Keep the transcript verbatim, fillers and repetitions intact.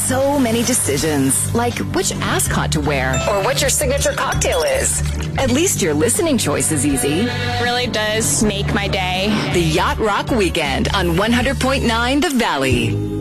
so many decisions, like which ascot to wear or what your signature cocktail is. At least your listening choice is easy. Really does make my day. The Yacht Rock Weekend on one hundred point nine The Valley.